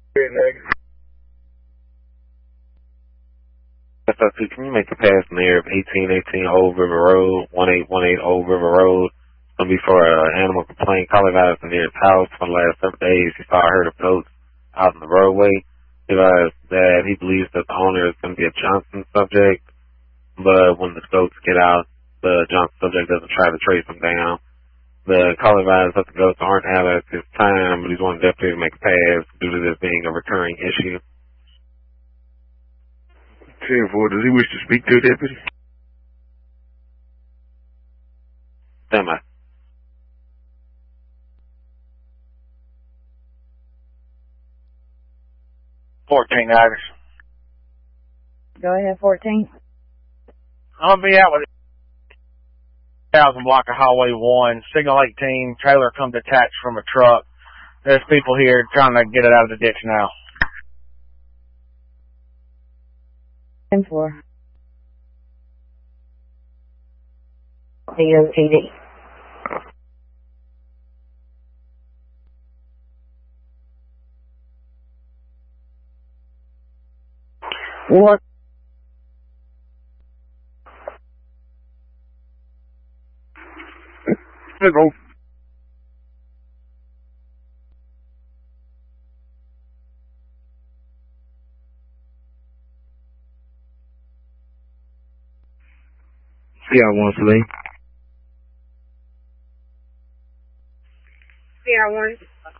SR2, can you make a pass in the air of 1818 Old River Road, 1818 Old River Road? It's going to be for an animal complaint. Caller advised near his house for the last 7 days. He saw a herd of goats out in the roadway. He advised that he believes that the owner is going to be a Johnson subject, but when the goats get out, the Johnson subject doesn't try to trace them down. The caller advised that the goats aren't out at this time, but he's wanting deputy to make a pass due to this being a recurring issue. 10-4, does he wish to speak to a deputy? Semi. Irish. Go ahead, 14. I'm going to be out with 1,000 block of Highway 1, signal 18, trailer come detached from a truck. There's people here trying to get it out of the ditch now. 10-4. DOTD. What? Go. CR1 Saline. CR1.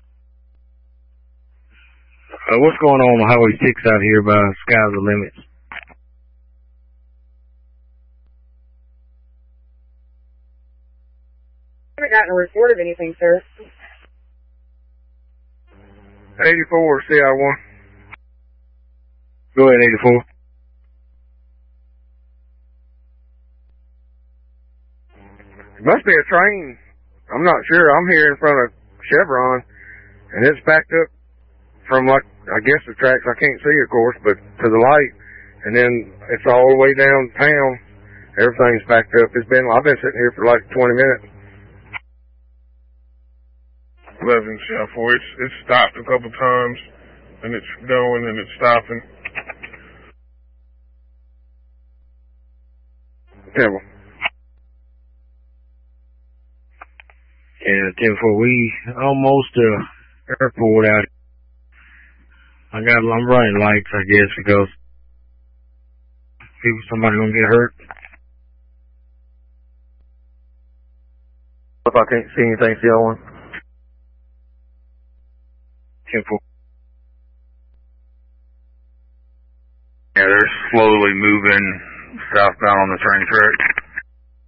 What's going on Highway 6 out here by Sky's the Limit? I haven't gotten a report of anything, sir. 84, CR1. Go ahead, 84. It must be a train. I'm not sure. I'm here in front of Chevron, and it's backed up from, like, I guess the tracks. I can't see, of course, but to the light. And then it's all the way downtown. Everything's backed up. I've been sitting here for like 20 minutes. 11 Chef 4. It's stopped a couple times, and it's going and it's stopping. Terrible. Yeah, 10-4. We almost airport out here. I'm running lights, I guess, because somebody gonna get hurt. If I can't see anything, CR1. 10-4. Yeah, they're slowly moving southbound on the train track.